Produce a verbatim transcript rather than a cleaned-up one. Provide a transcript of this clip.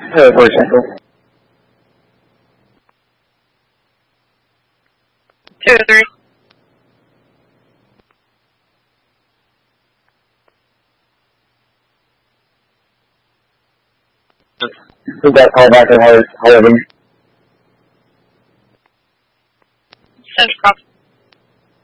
Uh, for Central. Two to three. We got call back at eleven. Central copy.